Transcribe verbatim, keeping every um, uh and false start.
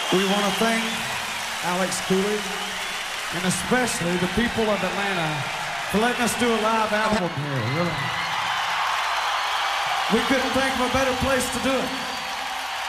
We want to thank Alex Cooley and especially the people of Atlanta for letting us do a live album here. Really. We couldn't think of a better place to do it.